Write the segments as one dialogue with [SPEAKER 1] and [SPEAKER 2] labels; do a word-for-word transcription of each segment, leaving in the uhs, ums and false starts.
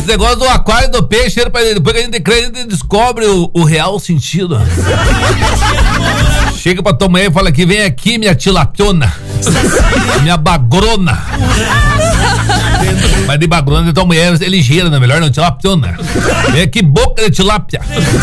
[SPEAKER 1] negócio do aquário do peixe, depois que a gente crê, a gente descobre o, o real sentido. Chega pra tua mulher e fala aqui, vem aqui, minha tilatona, minha bagrona. Mas de bagrona de tua mulher é ligeira, não é melhor não, tilatona. Vem aqui, boca de tilápia.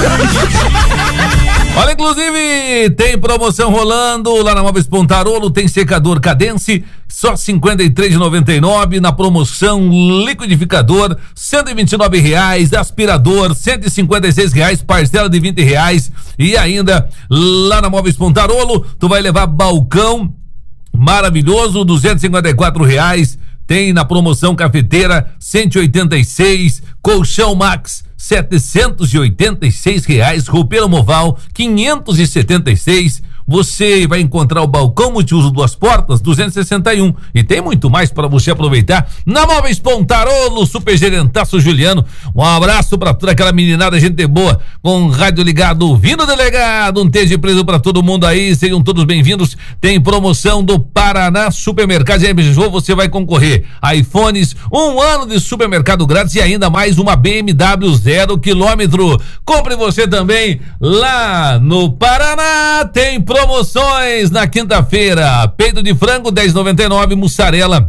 [SPEAKER 1] Olha, inclusive, tem promoção rolando lá na Móveis Pontarolo, tem secador Cadence, só cinquenta e três reais e noventa e nove centavos, na promoção liquidificador, cento e vinte e nove reais, aspirador, cento e cinquenta e seis reais, parcela de vinte reais, e ainda lá na Móveis Pontarolo, tu vai levar balcão maravilhoso, duzentos e cinquenta e quatro reais, tem na promoção cafeteira, cento e oitenta e seis, colchão Max, setecentos e oitenta e seis reais, roupeiro Moval, quinhentos e setenta e seis. Você vai encontrar o balcão multiuso duas portas, duzentos e sessenta e um, e tem muito mais para você aproveitar na Móveis Pontarolo, super gerentaço Juliano. Um abraço para toda aquela meninada, gente boa, com rádio ligado, vindo delegado, um T de preso para todo mundo aí, sejam todos bem-vindos. Tem promoção do Paraná Supermercado de Bijô, você vai concorrer a iPhones, um ano de supermercado grátis e ainda mais uma B M W zero quilômetro. Compre você também lá no Paraná. Tem promoções na quinta-feira, peito de frango dez reais e noventa e nove centavos, mussarela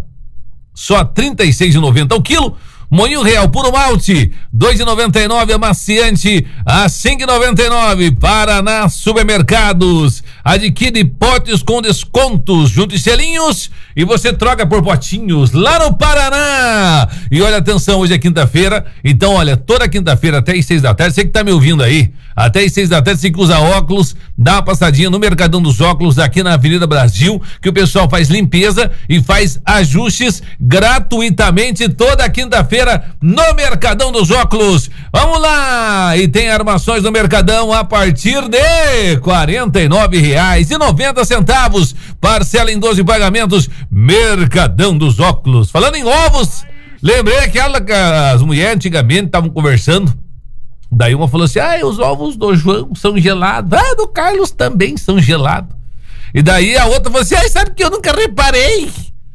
[SPEAKER 1] só trinta e seis reais e noventa centavos o quilo, moinho real puro malte dois reais e noventa e nove centavos, amaciante a cinco reais e noventa e nove centavos. Paraná Supermercados, adquire potes com descontos junto e selinhos e você troca por potinhos lá no Paraná. E olha, atenção, hoje é quinta-feira, então olha, toda quinta-feira até as seis da tarde, você que tá me ouvindo aí, até as seis da tarde, você que usa óculos, dá uma passadinha no Mercadão dos Óculos aqui na Avenida Brasil, que o pessoal faz limpeza e faz ajustes gratuitamente toda quinta-feira no Mercadão dos Óculos. Vamos lá! E tem armações no Mercadão a partir de quarenta e nove reais e noventa centavos, parcela em doze pagamentos. Mercadão dos Óculos. Falando em ovos, lembrei aquela que as mulheres antigamente estavam conversando. Daí uma falou assim, ah, os ovos do João são gelados, ah, do Carlos também são gelados. E daí a outra falou assim, ah, sabe que eu nunca reparei.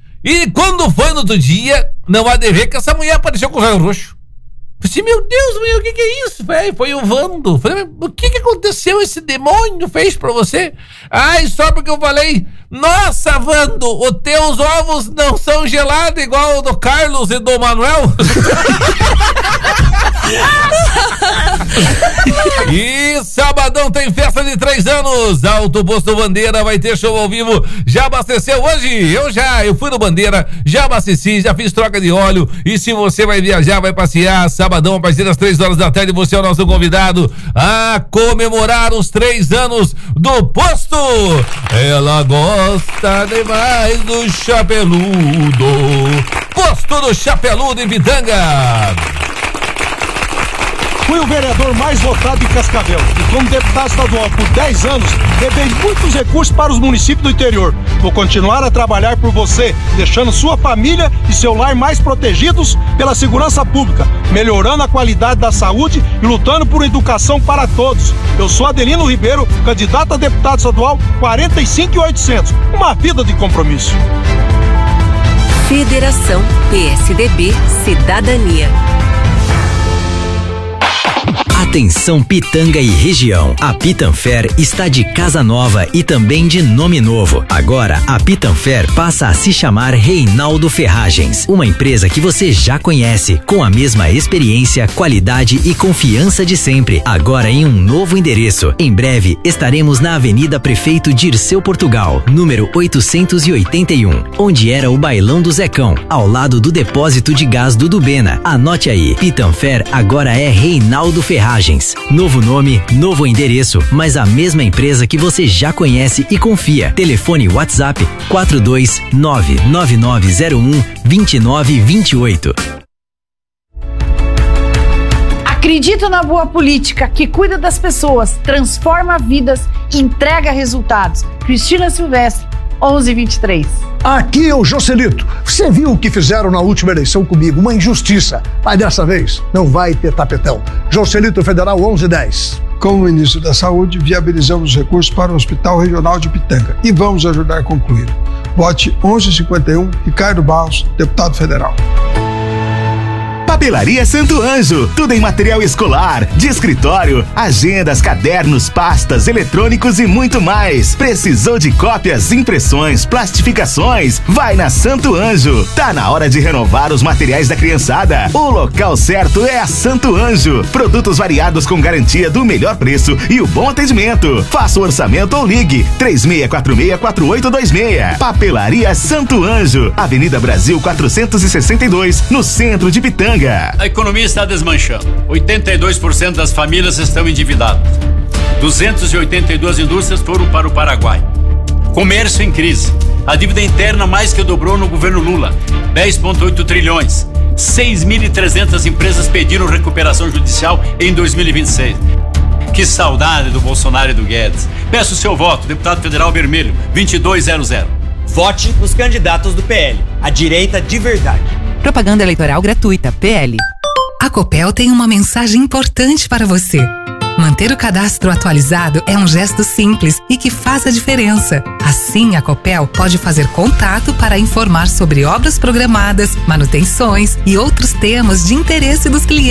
[SPEAKER 1] E quando foi no outro dia, não há de ver que essa mulher apareceu com o raio roxo. Eu falei assim, meu Deus, mulher, o que que é isso? Falei, foi o Vando. Falei, o que que aconteceu, esse demônio fez pra você? Ai, só porque eu falei, nossa, Vando, os teus ovos não são gelados igual o do Carlos e do Manuel. E sabadão tem festa de três anos, Alto Posto Bandeira vai ter show ao vivo. Já abasteceu hoje? Eu já, eu fui no Bandeira, já abasteci, já fiz troca de óleo. E se você vai viajar, vai passear, sabadão a partir das três horas da tarde, você é o nosso convidado a comemorar os três anos do posto. Ela gosta demais do Chapeludo, Posto do Chapeludo em Pitanga.
[SPEAKER 2] Fui o vereador mais votado de Cascavel e como deputado estadual por dez anos, levei muitos recursos para os municípios do interior. Vou continuar a trabalhar por você, deixando sua família e seu lar mais protegidos pela segurança pública, melhorando a qualidade da saúde e lutando por educação para todos. Eu sou Adelino Ribeiro, candidato a deputado estadual quarenta e cinco mil e oitocentos. Uma vida de compromisso.
[SPEAKER 3] Federação P S D B Cidadania.
[SPEAKER 4] Atenção Pitanga e região, a Pitanfer está de casa nova e também de nome novo. Agora a Pitanfer passa a se chamar Reinaldo Ferragens, uma empresa que você já conhece, com a mesma experiência, qualidade e confiança de sempre, agora em um novo endereço. Em breve estaremos na Avenida Prefeito Dirceu Portugal, número oitocentos e oitenta e um, onde era o Bailão do Zecão, ao lado do depósito de gás do Dubena. Anote aí, Pitanfer agora é Reinaldo Ferragens. Novo nome, novo endereço, mas a mesma empresa que você já conhece e confia. Telefone WhatsApp quatro dois nove nove nove zero um dois nove dois oito.
[SPEAKER 5] Acredito na boa política que cuida das pessoas, transforma vidas e entrega resultados. Cristina Silvestre, onze vinte e três.
[SPEAKER 6] Aqui é o Joselito. Você viu o que fizeram na última eleição comigo? Uma injustiça. Mas dessa vez não vai ter tapetão. Joselito Federal onze dez.
[SPEAKER 7] Com o Ministro da Saúde, viabilizamos recursos para o Hospital Regional de Pitanga e vamos ajudar a concluir. Vote onze cinquenta e um, Ricardo Barros, deputado federal.
[SPEAKER 8] Papelaria Santo Anjo, tudo em material escolar, de escritório, agendas, cadernos, pastas, eletrônicos e muito mais. Precisou de cópias, impressões, plastificações? Vai na Santo Anjo. Tá na hora de renovar os materiais da criançada. O local certo é a Santo Anjo. Produtos variados com garantia do melhor preço e o bom atendimento. Faça o orçamento ou ligue três seis quatro seis, quatro oito dois seis. Papelaria Santo Anjo, Avenida Brasil quatrocentos e sessenta e dois, no centro de Pitanga.
[SPEAKER 9] A economia está desmanchando. oitenta e dois por cento das famílias estão endividadas. duzentas e oitenta e duas indústrias foram para o Paraguai. Comércio em crise. A dívida interna mais que dobrou no governo Lula, dez vírgula oito trilhões. seis mil e trezentas empresas pediram recuperação judicial em dois mil e vinte e seis. Que saudade do Bolsonaro e do Guedes. Peço o seu voto, deputado federal vermelho, vinte e dois zero zero.
[SPEAKER 10] Vote nos candidatos do P L, a direita de verdade.
[SPEAKER 11] Propaganda eleitoral gratuita, P L. A Copel tem uma mensagem importante para você. Manter o cadastro atualizado é um gesto simples e que faz a diferença. Assim, a Copel pode fazer contato para informar sobre obras programadas, manutenções e outros temas de interesse dos clientes.